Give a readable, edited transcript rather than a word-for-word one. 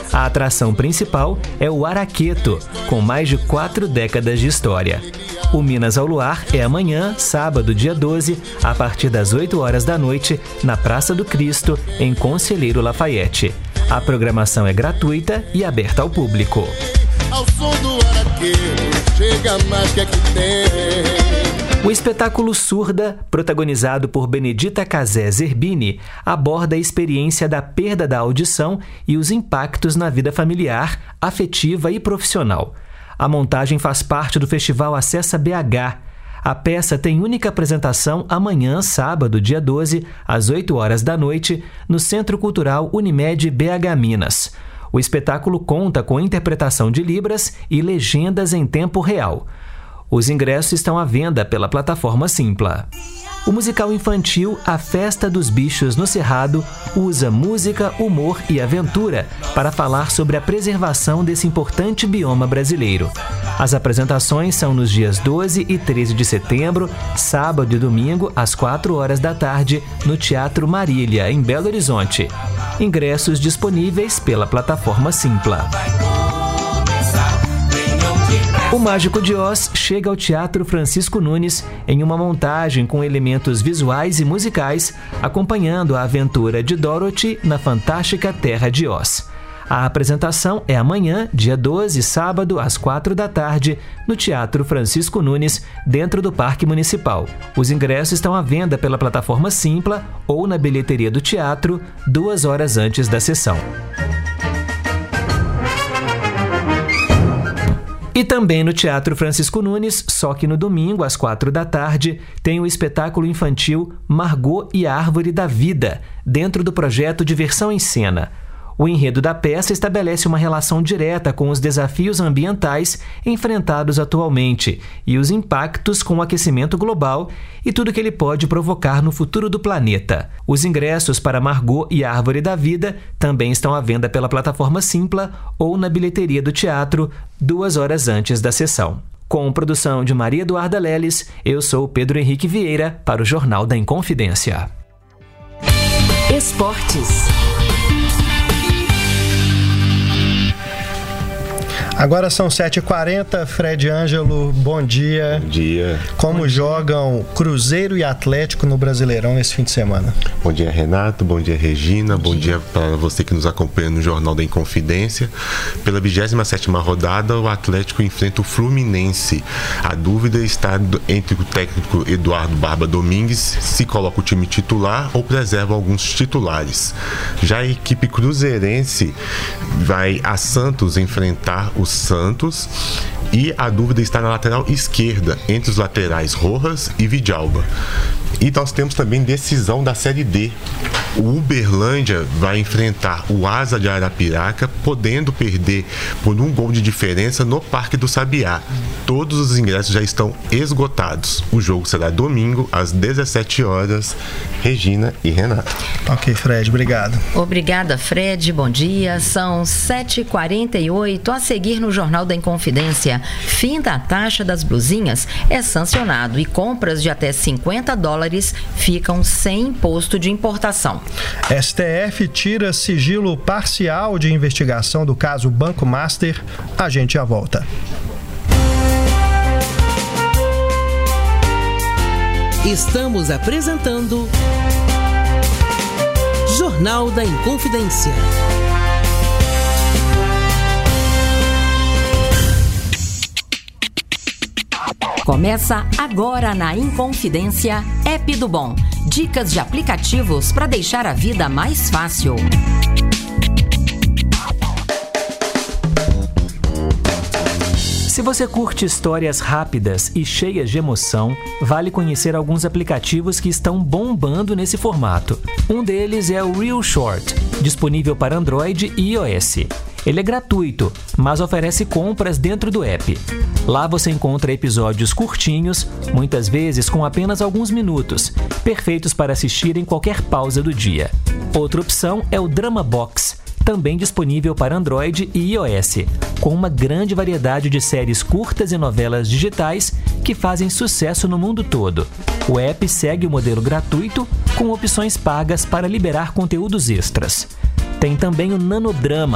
A atração principal é o Araqueto, com mais de 4 décadas de história. O Minas ao Luar é amanhã, sábado, dia 12, a partir das 8 horas da noite, na Praça do Cristo, em Conselheiro Lafayette. A programação é gratuita e aberta ao público. Ao som do araqueto, chega mais que tem. O espetáculo Surda, protagonizado por Benedita Casé Zerbini, aborda a experiência da perda da audição e os impactos na vida familiar, afetiva e profissional. A montagem faz parte do Festival Acessa BH. A peça tem única apresentação amanhã, sábado, dia 12, às 8 horas da noite, no Centro Cultural Unimed BH Minas. O espetáculo conta com interpretação de libras e legendas em tempo real. Os ingressos estão à venda pela plataforma Simpla. O musical infantil A Festa dos Bichos no Cerrado usa música, humor e aventura para falar sobre a preservação desse importante bioma brasileiro. As apresentações são nos dias 12 e 13 de setembro, sábado e domingo, às 4 horas da tarde, no Teatro Marília, em Belo Horizonte. Ingressos disponíveis pela plataforma Simpla. O Mágico de Oz chega ao Teatro Francisco Nunes em uma montagem com elementos visuais e musicais, acompanhando a aventura de Dorothy na fantástica Terra de Oz. A apresentação é amanhã, dia 12, sábado, às 4 da tarde, no Teatro Francisco Nunes, dentro do Parque Municipal. Os ingressos estão à venda pela plataforma Simpla ou na bilheteria do teatro, 2 horas antes da sessão. E também no Teatro Francisco Nunes, só que no domingo, às 4 da tarde, tem o espetáculo infantil Margot e a Árvore da Vida, dentro do projeto Diversão em Cena. O enredo da peça estabelece uma relação direta com os desafios ambientais enfrentados atualmente e os impactos com o aquecimento global e tudo que ele pode provocar no futuro do planeta. Os ingressos para Margot e a Árvore da Vida também estão à venda pela plataforma Simpla ou na bilheteria do teatro, 2 horas antes da sessão. Com produção de Maria Eduarda Leles, eu sou Pedro Henrique Vieira para o Jornal da Inconfidência. Esportes. Agora são 7h40, Fred Ângelo, bom dia. Bom dia. Como jogam Cruzeiro e Atlético no Brasileirão esse fim de semana? Bom dia, Renato, bom dia, Regina, bom dia para você que nos acompanha no Jornal da Inconfidência. Pela 27ª rodada, o Atlético enfrenta o Fluminense. A dúvida está entre o técnico Eduardo Barba Domingues, se coloca o time titular ou preserva alguns titulares. Já a equipe cruzeirense vai a Santos enfrentar o Santos e a dúvida está na lateral esquerda, entre os laterais Rojas e Vidalba. E nós temos também decisão da Série D. O Uberlândia vai enfrentar o Asa de Arapiraca, podendo perder por 1 gol de diferença no Parque do Sabiá. Todos os ingressos já estão esgotados. O jogo será domingo, às 17 horas. Regina e Renato. Ok, Fred, obrigado. Obrigada, Fred, bom dia. São 7h48, a seguir no Jornal da Inconfidência. Fim da taxa das blusinhas é sancionado e compras de até $50 ficam sem imposto de importação. STF tira sigilo parcial de investigação do caso Banco Master. A gente já volta. Estamos apresentando Jornal da Inconfidência. Começa agora na Inconfidência, App do Bom. Dicas de aplicativos para deixar a vida mais fácil. Se você curte histórias rápidas e cheias de emoção, vale conhecer alguns aplicativos que estão bombando nesse formato. Um deles é o Real Short, disponível para Android e iOS. Ele é gratuito, mas oferece compras dentro do app. Lá você encontra episódios curtinhos, muitas vezes com apenas alguns minutos, perfeitos para assistir em qualquer pausa do dia. Outra opção é o Drama Box, também disponível para Android e iOS, com uma grande variedade de séries curtas e novelas digitais que fazem sucesso no mundo todo. O app segue o modelo gratuito, com opções pagas para liberar conteúdos extras. Tem também o Nanodrama,